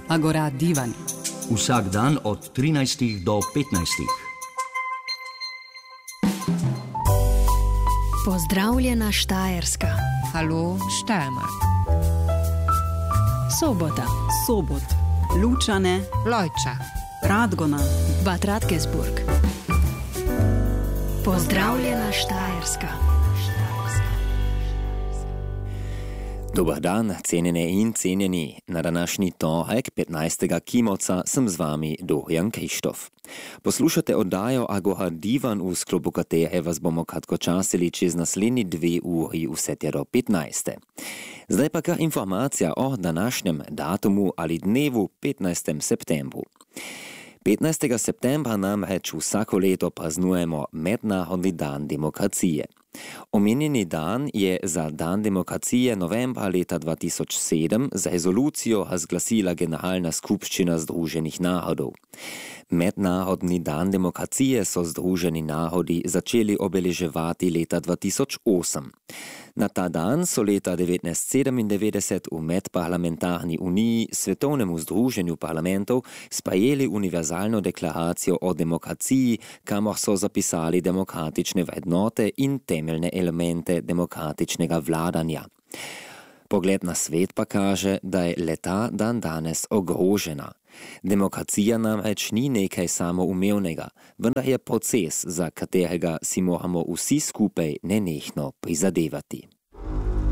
Agora Divan. Vsak dan od 13 do 15. Pozdravljena Štajerska. Halo Steiermark. Sobota. Sobot. Lučane. Lojča. Radgona. Bad Radkersburg. Pozdravljena Štajerska. Dobar dan, cenjene in cenjeni. Na današnji torek, 15. Kimoca, sem z vami Dorian Krištof. Poslušate oddajo Agora Divan, v sklopu katere vas bomo kratkočasili čez naslednji 2 uri vse tja do 15. Zdaj pa kar informacija o današnjem datumu ali dnevu 15. septembru. 15. septembra namreč vsako leto praznujemo Mednarodni dan demokracije. Omenjeni dan je za dan demokracije novembra leta 2007 z rezolucijo razglasila Generalna skupščina Združenih narodov. Mednarodni dan demokracije so Združeni narodi začeli obeleževati leta 2008. Na ta dan so leta 1997 v Medparlamentarni uniji, Svetovnemu združenju parlamentov, sprejeli univerzalno deklaracijo o demokraciji, kamor so zapisali demokratične vrednote in temeljne elemente demokratičnega vladanja. Pogled na svet pa kaže, da je leta dan danes ogrožena. Demokracija namreč ni nekaj samoumevnega, vendar je proces, za katerega si moramo vsi skupaj nenehno prizadevati.